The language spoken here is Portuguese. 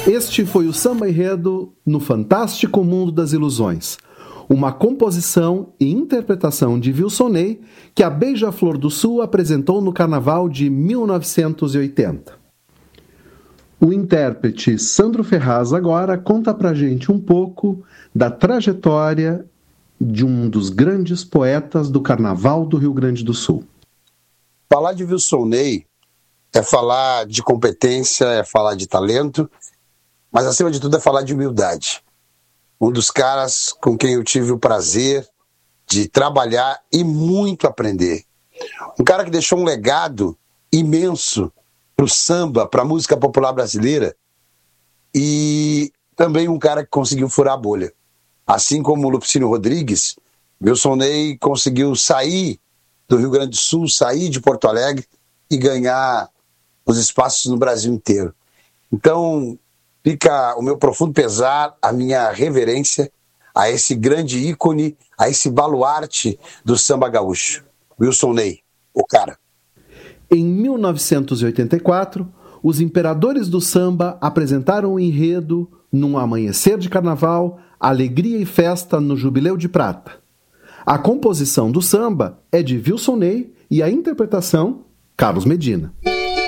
Este foi o Samba Enredo no Fantástico Mundo das Ilusões, uma composição e interpretação de Wilson Ney que a Beija-Flor do Sul apresentou no Carnaval de 1980. O intérprete Sandro Ferraz agora conta pra gente um pouco da trajetória de um dos grandes poetas do Carnaval do Rio Grande do Sul. Falar de Wilson Ney é falar de competência, é falar de talento, mas acima de tudo é falar de humildade. Um dos caras com quem eu tive o prazer de trabalhar e muito aprender. Um cara que deixou um legado imenso para o samba, para a música popular brasileira, e também um cara que conseguiu furar a bolha. Assim como o Lupicínio Rodrigues, Wilson Ney conseguiu sair do Rio Grande do Sul, sair de Porto Alegre e ganhar os espaços no Brasil inteiro. Então, fica o meu profundo pesar, a minha reverência a esse grande ícone, a esse baluarte do samba gaúcho, Wilson Ney, o cara. Em 1984, os Imperadores do Samba apresentaram o enredo Num Amanhecer de Carnaval, Alegria e Festa no Jubileu de Prata. A composição do samba é de Wilson Ney e a interpretação, Carlos Medina.